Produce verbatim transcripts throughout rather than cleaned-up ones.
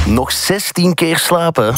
Nog zestien keer slapen.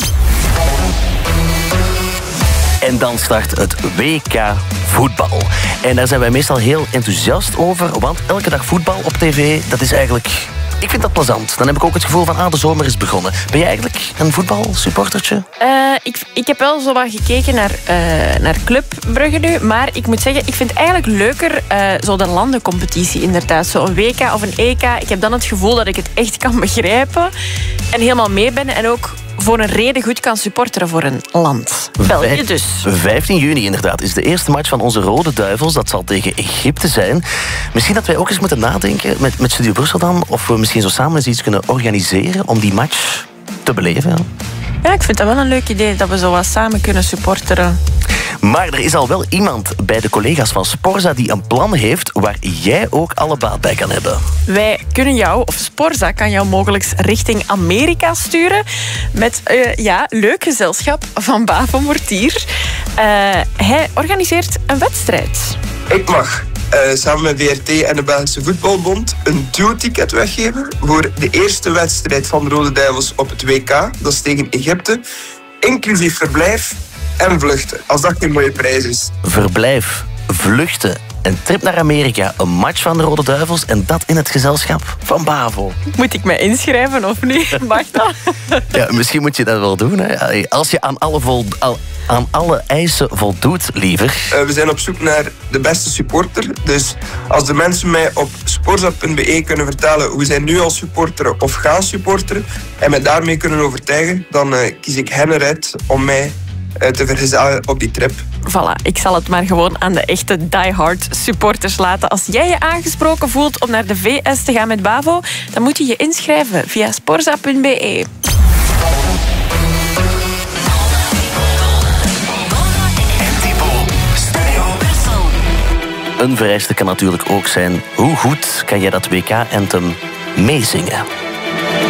En dan start het W K voetbal. En daar zijn wij meestal heel enthousiast over, want elke dag voetbal op tv, dat is eigenlijk... Ik vind dat plezant. Dan heb ik ook het gevoel van, ah, de zomer is begonnen. Ben jij eigenlijk een voetbalsupportertje? Uh, ik, ik heb wel zo wat gekeken naar, uh, naar Club Brugge nu. Maar ik moet zeggen, ik vind het eigenlijk leuker uh, zo de landencompetitie inderdaad. Zo een W K of een E K. Ik heb dan het gevoel dat ik het echt kan begrijpen. En helemaal mee ben. En ook voor een reden goed kan supporteren voor een land. België dus. vijftien juni inderdaad is de eerste match van onze Rode Duivels. Dat zal tegen Egypte zijn. Misschien dat wij ook eens moeten nadenken met, met Studio Brussel dan, of we misschien zo samen eens iets kunnen organiseren om die match te beleven. Ja, ja ik vind dat wel een leuk idee, dat we zo wat samen kunnen supporteren. Maar er is al wel iemand bij de collega's van Sporza die een plan heeft waar jij ook alle baat bij kan hebben. Wij kunnen jou, of Sporza kan jou mogelijk richting Amerika sturen met uh, ja, leuk gezelschap van Bavo Mortier. Uh, hij organiseert een wedstrijd. Ik mag uh, samen met V R T en de Belgische Voetbalbond een duo-ticket weggeven voor de eerste wedstrijd van de Rode Duivels op het W K. Dat is tegen Egypte, inclusief verblijf en vluchten, als dat geen mooie prijs is. Verblijf, vluchten, een trip naar Amerika, een match van de Rode Duivels en dat in het gezelschap van Bavo. Moet ik mij inschrijven of niet? Mag dat? Ja, misschien moet je dat wel doen. Hè. Als je aan alle, vol, al, aan alle eisen voldoet, liever. Uh, we zijn op zoek naar de beste supporter. Dus als de mensen mij op sporza punt b e kunnen vertellen hoe zij nu al supporteren of gaan supporteren en mij daarmee kunnen overtuigen, dan uh, kies ik hen eruit om mij te vergezellen op die trip. Voilà, ik zal het maar gewoon aan de echte diehard supporters laten. Als jij je aangesproken voelt om naar de V S te gaan met Bavo, dan moet je je inschrijven via sporza punt b e. Een vereiste kan natuurlijk ook zijn, hoe goed kan jij dat W K-anthem meezingen?